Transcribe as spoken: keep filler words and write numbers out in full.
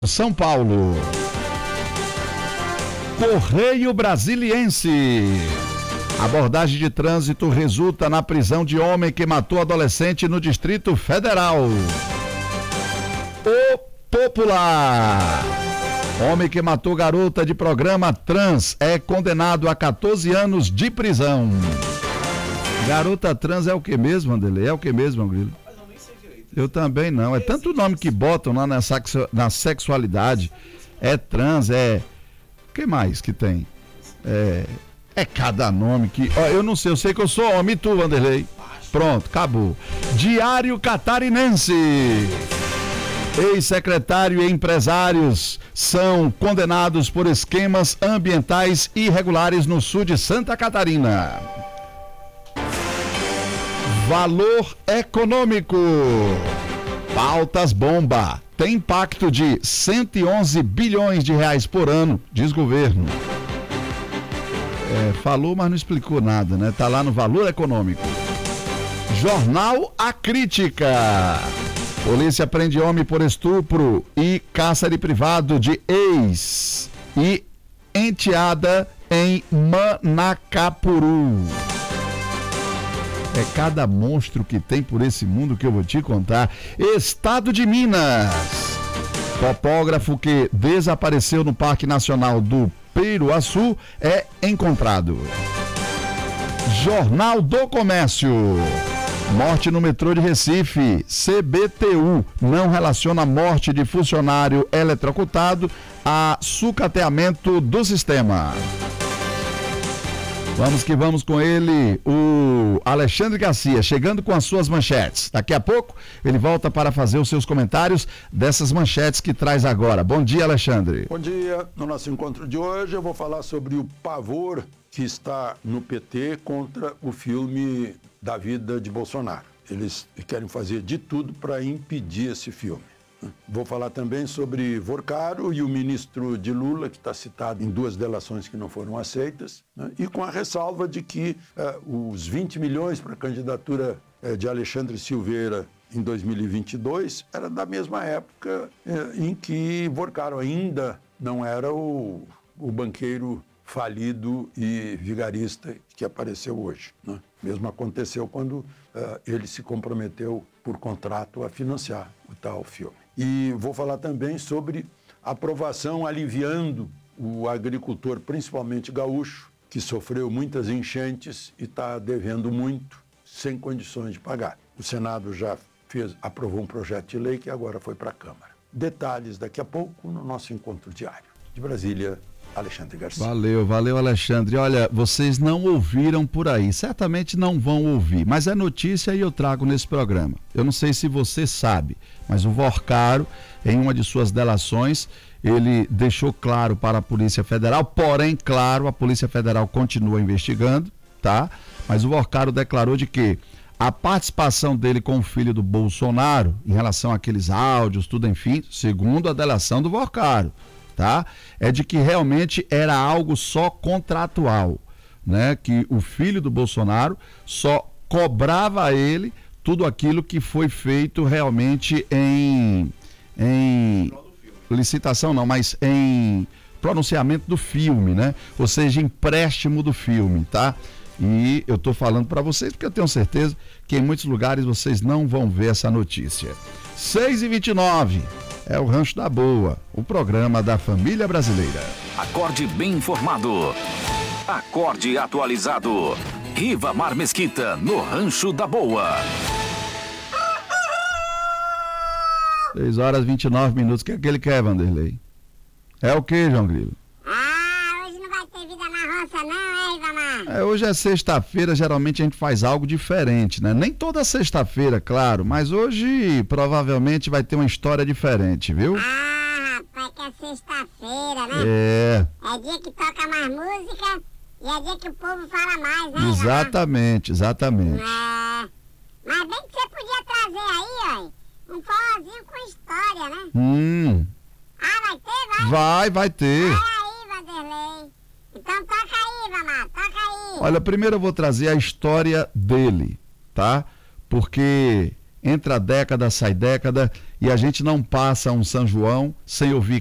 São Paulo. Correio Brasiliense. Abordagem de trânsito resulta na prisão de homem que matou adolescente no Distrito Federal. O Popular. Homem que matou garota de programa trans é condenado a quatorze anos de prisão. Garota trans é o que mesmo, Anderlei? É o que mesmo, Grilo? Eu também não. É tanto nome que botam lá na, sexu... na sexualidade. É trans, é... O que mais que tem? É... É cada nome que... Ó, eu não sei, eu sei que eu sou homem. E tu, Vanderlei? Pronto, acabou. Diário Catarinense. Ex-secretário e empresários são condenados por esquemas ambientais irregulares no sul de Santa Catarina. Valor econômico. Pautas bomba. Tem impacto de cento e onze bilhões de reais por ano, diz governo. É, falou, mas não explicou nada, né? Tá lá no Valor Econômico. Jornal A Crítica. Polícia prende homem por estupro e cárcere privado de ex e enteada em Manacapuru. É cada monstro que tem por esse mundo que eu vou te contar. Estado de Minas. Topógrafo que desapareceu no Parque Nacional do Peiruaçu é encontrado. Jornal do Comércio. Morte no metrô de Recife. C B T U não relaciona a morte de funcionário eletrocutado a sucateamento do sistema. Vamos que vamos com ele, o Alexandre Garcia, chegando com as suas manchetes. Daqui a pouco ele volta para fazer os seus comentários dessas manchetes que traz agora. Bom dia, Alexandre. Bom dia. No nosso encontro de hoje eu vou falar sobre o pavor que está no P T contra o filme da vida de Bolsonaro. Eles querem fazer de tudo para impedir esse filme. Vou falar também sobre Vorcaro e o ministro de Lula, que está citado em duas delações que não foram aceitas, né? E com a ressalva de que uh, os vinte milhões para a candidatura uh, de Alexandre Silveira em dois mil e vinte e dois era da mesma época uh, em que Vorcaro ainda não era o, o banqueiro falido e vigarista que apareceu hoje, né? Mesmo aconteceu quando uh, ele se comprometeu por contrato a financiar o tal filme. E vou falar também sobre aprovação aliviando o agricultor, principalmente gaúcho, que sofreu muitas enchentes e está devendo muito, sem condições de pagar. O Senado já fez, aprovou um projeto de lei que agora foi para a Câmara. Detalhes daqui a pouco no nosso encontro diário. De Brasília, Alexandre Garcia. Valeu, valeu, Alexandre. Olha, vocês não ouviram por aí, certamente não vão ouvir, mas é notícia e eu trago nesse programa. Eu não sei se você sabe, mas o Vorcaro, em uma de suas delações, ele deixou claro para a Polícia Federal, porém, claro, a Polícia Federal continua investigando, tá? Mas o Vorcaro declarou de que a participação dele com o filho do Bolsonaro, em relação àqueles áudios, tudo, enfim, segundo a delação do Vorcaro, tá? É de que realmente era algo só contratual, né? Que o filho do Bolsonaro só cobrava a ele tudo aquilo que foi feito realmente em, em licitação, não, mas em pronunciamento do filme, né? Ou seja, empréstimo do filme, tá? E eu tô falando para vocês porque eu tenho certeza que em muitos lugares vocês não vão ver essa notícia. seis e vinte e nove. É o Rancho da Boa, o programa da família brasileira. Acorde bem informado. Acorde atualizado. Rivamar Mesquita, no Rancho da Boa. seis horas e vinte e nove minutos. O que é que ele quer, Vanderlei? É o que, João Grilo? Ah, hoje não vai ter vida na roça não, é, Rivamar? É, hoje é sexta-feira, geralmente a gente faz algo diferente, né? Nem toda sexta-feira, claro, mas hoje provavelmente vai ter uma história diferente, viu? Ah, rapaz, que é sexta-feira, né? É. É dia que toca mais música e é dia que o povo fala mais, né? Exatamente, exatamente. É. Mas bem que você podia trazer aí, ó, um forrozinho com história, né? Hum. Ah, vai ter, vai? Vai, vai ter. Vai aí, Vanderlei. Então toca aí, Vamar, toca aí. Olha, primeiro eu vou trazer a história dele, tá? Porque entra década, sai década, e a gente não passa um São João sem ouvir